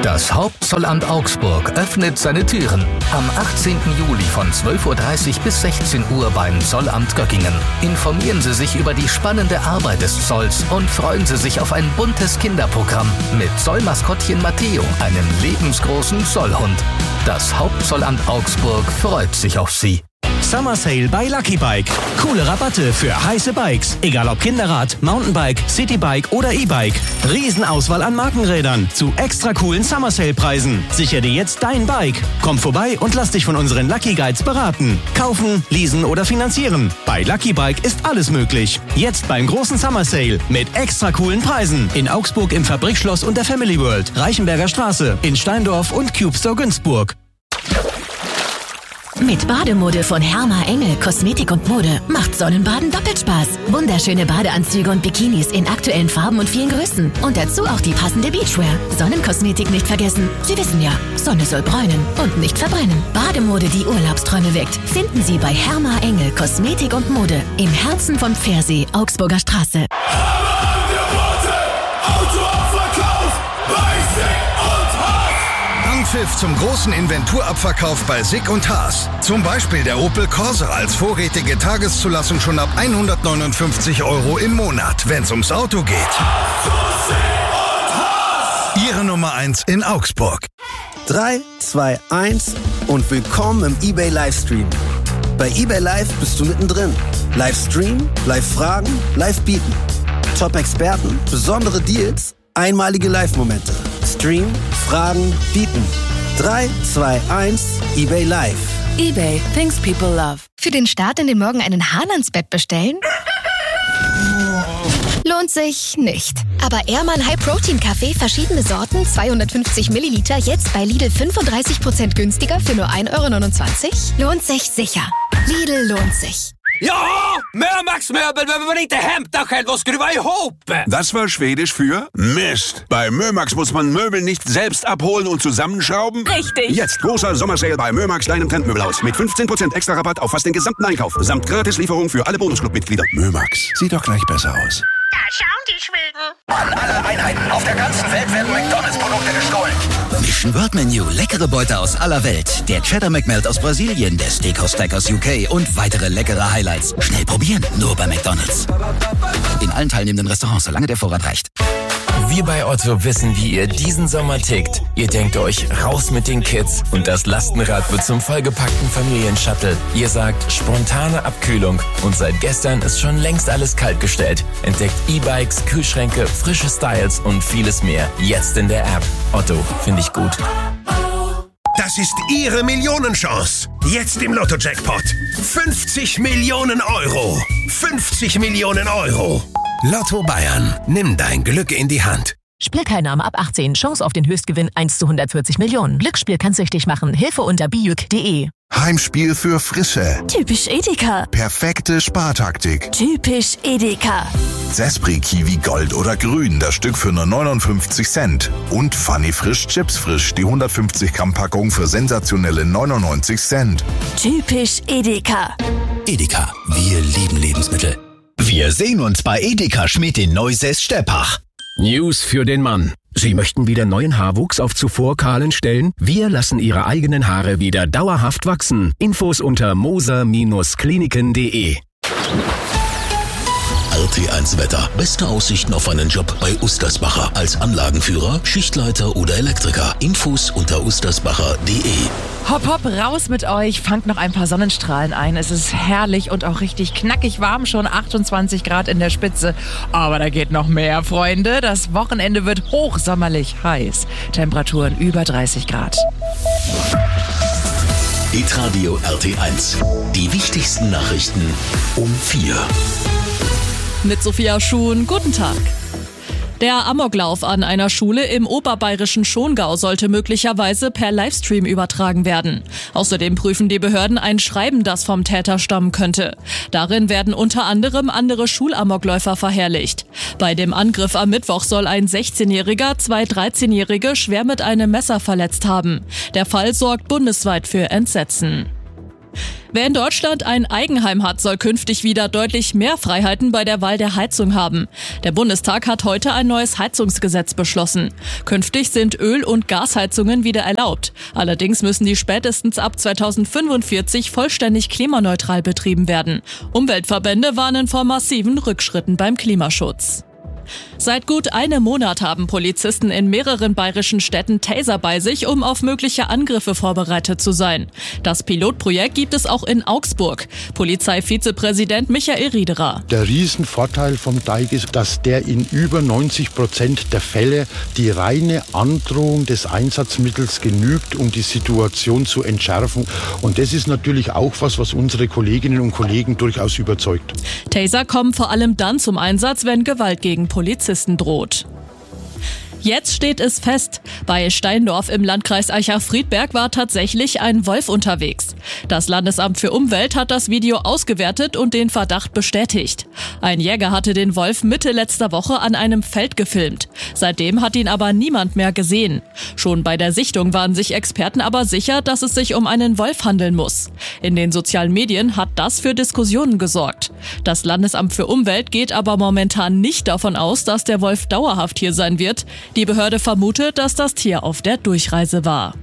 Das Hauptzollamt Augsburg öffnet seine Türen am 18. Juli von 12.30 Uhr bis 16 Uhr beim Zollamt Göggingen. Informieren Sie sich über die spannende Arbeit des Zolls und freuen Sie sich auf ein buntes Kinderprogramm mit Zollmaskottchen Matteo, einem lebensgroßen Zollhund. Das Hauptzollamt Augsburg freut sich auf Sie. Summer Sale bei Lucky Bike. Coole Rabatte für heiße Bikes. Egal ob Kinderrad, Mountainbike, Citybike oder E-Bike. Riesenauswahl an Markenrädern zu extra coolen Summer Sale Preisen. Sichere dir jetzt dein Bike. Komm vorbei und lass dich von unseren Lucky Guides beraten. Kaufen, leasen oder finanzieren. Bei Lucky Bike ist alles möglich. Jetzt beim großen Summer Sale mit extra coolen Preisen. In Augsburg im Fabrikschloss und der Family World. Reichenberger Straße. In Steindorf und Cube Store Günzburg. Mit Bademode von Herma Engel Kosmetik und Mode macht Sonnenbaden doppelt Spaß. Wunderschöne Badeanzüge und Bikinis in aktuellen Farben und vielen Größen. Und dazu auch die passende Beachwear. Sonnenkosmetik nicht vergessen. Sie wissen ja, Sonne soll bräunen und nicht verbrennen. Bademode, die Urlaubsträume weckt, finden Sie bei Herma Engel Kosmetik und Mode im Herzen von Pfersee, Augsburger Straße. Anpfiff zum großen Inventurabverkauf bei Sick und Haas. Zum Beispiel der Opel Corsa als vorrätige Tageszulassung schon ab 159 € im Monat, wenn es ums Auto geht. Ihre Nummer 1 in Augsburg. 3, 2, 1 und willkommen im eBay Livestream. Bei eBay Live bist du mittendrin. Livestream, Live-Fragen, Live-Bieten. Top-Experten, besondere Deals, einmalige Live-Momente. Stream, Fragen, bieten. 3, 2, 1, eBay Live. eBay, things people love. Für den Start in den Morgen einen Hahn ans Bett bestellen? Lohnt sich nicht. Aber Ehrmann High Protein Kaffee, verschiedene Sorten, 250 Milliliter, jetzt bei Lidl 35% günstiger für nur 1,29 €? Lohnt sich sicher. Lidl lohnt sich. Ja, Mömax-Möbel, wenn wir nicht Hemdachel, was skruva ihop. Das war Schwedisch für Mist. Bei Mömax muss man Möbel nicht selbst abholen und zusammenschrauben. Richtig. Jetzt großer Sommersale bei Mömax, deinem Trendmöbelhaus. Mit 15% extra Rabatt auf fast den gesamten Einkauf. Samt Gratislieferung für alle Bonusclub-Mitglieder. Mömax, sieht doch gleich besser aus. Da schauen die Schweden. An alle Einheiten auf der ganzen Welt werden McDonalds-Produkte gestohlen. Mission World Menu, leckere Beute aus aller Welt. Der Cheddar McMelt aus Brasilien, der Steakhouse Stack aus UK und weitere leckere Highlights. Schnell probieren, nur bei McDonalds. In allen teilnehmenden Restaurants, solange der Vorrat reicht. Wir bei Otto wissen, wie ihr diesen Sommer tickt. Ihr denkt euch, raus mit den Kids und das Lastenrad wird zum vollgepackten Familienshuttle. Ihr sagt, spontane Abkühlung und seit gestern ist schon längst alles kaltgestellt. Entdeckt E-Bikes, Kühlschränke, frische Styles und vieles mehr. Jetzt in der App. Otto, finde ich gut. Das ist Ihre Millionenchance. Jetzt im Lotto-Jackpot. 50 Millionen €. 50 Millionen €. Lotto Bayern. Nimm dein Glück in die Hand. Spielteilnahme ab 18. Chance auf den Höchstgewinn 1 zu 140 Millionen. Glücksspiel kann süchtig machen. Hilfe unter bijuk.de. Heimspiel für Frische. Typisch Edeka. Perfekte Spartaktik. Typisch Edeka. Zespri Kiwi Gold oder Grün, das Stück für nur 59 Cent. Und Funny Frisch Chips Frisch, die 150 Gramm Packung für sensationelle 99 Cent. Typisch Edeka. Edeka, wir lieben Lebensmittel. Wir sehen uns bei Edeka Schmidt in Neusäß-Steppach. News für den Mann. Sie möchten wieder neuen Haarwuchs auf zuvor kahlen Stellen? Wir lassen Ihre eigenen Haare wieder dauerhaft wachsen. Infos unter moser-kliniken.de. RT1 Wetter. Beste Aussichten auf einen Job bei Ustersbacher. Als Anlagenführer, Schichtleiter oder Elektriker. Infos unter ustersbacher.de. Hopp, hopp, raus mit euch. Fangt noch ein paar Sonnenstrahlen ein. Es ist herrlich und auch richtig knackig warm. Schon 28 Grad in der Spitze. Aber da geht noch mehr, Freunde. Das Wochenende wird hochsommerlich heiß. Temperaturen über 30 Grad. Hitradio RT1. Die wichtigsten Nachrichten um 4. Mit Sophia Schuhn, guten Tag. Der Amoklauf an einer Schule im oberbayerischen Schongau sollte möglicherweise per Livestream übertragen werden. Außerdem prüfen die Behörden ein Schreiben, das vom Täter stammen könnte. Darin werden unter anderem andere Schulamokläufer verherrlicht. Bei dem Angriff am Mittwoch soll ein 16-Jähriger 2 13-Jährige schwer mit einem Messer verletzt haben. Der Fall sorgt bundesweit für Entsetzen. Wer in Deutschland ein Eigenheim hat, soll künftig wieder deutlich mehr Freiheiten bei der Wahl der Heizung haben. Der Bundestag hat heute ein neues Heizungsgesetz beschlossen. Künftig sind Öl- und Gasheizungen wieder erlaubt. Allerdings müssen die spätestens ab 2045 vollständig klimaneutral betrieben werden. Umweltverbände warnen vor massiven Rückschritten beim Klimaschutz. Seit gut einem Monat haben Polizisten in mehreren bayerischen Städten Taser bei sich, um auf mögliche Angriffe vorbereitet zu sein. Das Pilotprojekt gibt es auch in Augsburg. Polizeivizepräsident Michael Riederer. Der Riesenvorteil vom Teig ist, dass der in über 90% der Fälle die reine Androhung des Einsatzmittels genügt, um die Situation zu entschärfen. Und das ist natürlich auch was unsere Kolleginnen und Kollegen durchaus überzeugt. Taser kommen vor allem dann zum Einsatz, wenn Gewalt gegen Polizisten droht. Jetzt steht es fest, bei Steindorf im Landkreis Aichach-Friedberg war tatsächlich ein Wolf unterwegs. Das Landesamt für Umwelt hat das Video ausgewertet und den Verdacht bestätigt. Ein Jäger hatte den Wolf Mitte letzter Woche an einem Feld gefilmt. Seitdem hat ihn aber niemand mehr gesehen. Schon bei der Sichtung waren sich Experten aber sicher, dass es sich um einen Wolf handeln muss. In den sozialen Medien hat das für Diskussionen gesorgt. Das Landesamt für Umwelt geht aber momentan nicht davon aus, dass der Wolf dauerhaft hier sein wird. Die Behörde vermutet, dass das Tier auf der Durchreise war.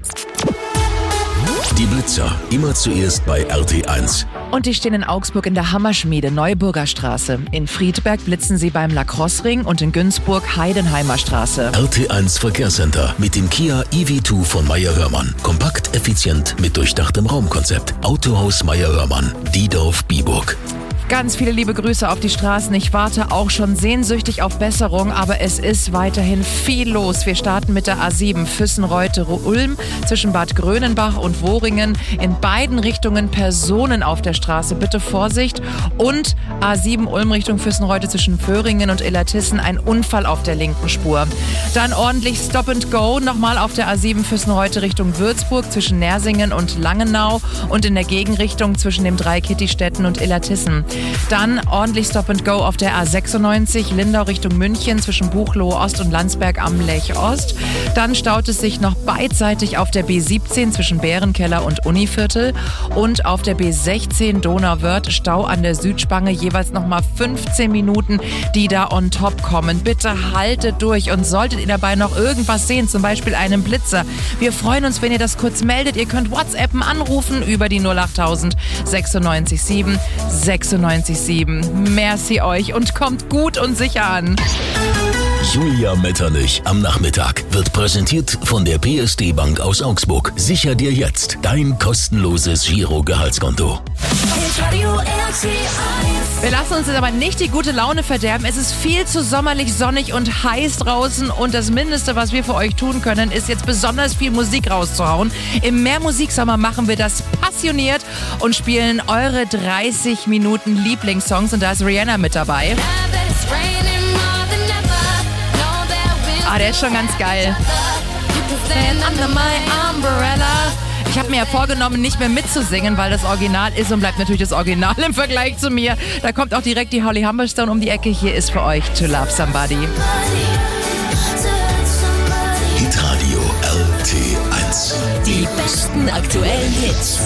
Die Blitzer, immer zuerst bei RT1. Und die stehen in Augsburg in der Hammerschmiede, Neuburger Straße. In Friedberg blitzen sie beim Lacrosse-Ring und in Günzburg Heidenheimer Straße. RT1 Verkehrscenter mit dem Kia EV2 von Meyer-Hörmann. Kompakt, effizient, mit durchdachtem Raumkonzept. Autohaus Meyer-Hörmann, Diedorf-Biburg. Ganz viele liebe Grüße auf die Straßen. Ich warte auch schon sehnsüchtig auf Besserung, aber es ist weiterhin viel los. Wir starten mit der A7 Füssen-Reute-Ulm zwischen Bad Grönenbach und Wohringen. In beiden Richtungen Personen auf der Straße. Bitte Vorsicht. Und A7 Ulm Richtung Füssen-Reute zwischen Föhringen und Illertissen. Ein Unfall auf der linken Spur. Dann ordentlich Stop and Go. Nochmal auf der A7 Füssen-Reute Richtung Würzburg zwischen Nersingen und Langenau. Und in der Gegenrichtung zwischen dem Dreieck Hittistetten und Illertissen. Dann ordentlich Stop and Go auf der A96 Lindau Richtung München zwischen Buchloe Ost und Landsberg am Lech Ost. Dann staut es sich noch beidseitig auf der B17 zwischen Bärenkeller und Univiertel und auf der B16 Donauwörth Stau an der Südspange, jeweils nochmal 15 Minuten, die da on top kommen. Bitte haltet durch und solltet ihr dabei noch irgendwas sehen, zum Beispiel einen Blitzer. Wir freuen uns, wenn ihr das kurz meldet. Ihr könnt WhatsAppen anrufen über die 08000 96 7 96 7. Merci euch und kommt gut und sicher an. Julia Metternich am Nachmittag wird präsentiert von der PSD Bank aus Augsburg. Sicher dir jetzt dein kostenloses Giro-Gehaltskonto. Wir lassen uns jetzt aber nicht die gute Laune verderben. Es ist viel zu sommerlich, sonnig und heiß draußen und das Mindeste, was wir für euch tun können, ist jetzt besonders viel Musik rauszuhauen. Im Mehrmusiksommer machen wir das passioniert und spielen eure 30 Minuten Lieblingssongs und da ist Rihanna mit dabei. Der ist schon ganz geil. Ich habe mir ja vorgenommen, nicht mehr mitzusingen, weil das Original ist und bleibt natürlich das Original im Vergleich zu mir. Da kommt auch direkt die Holly Humberstone um die Ecke. Hier ist für euch To Love Somebody. Hitradio RT1. Die besten aktuellen Hits.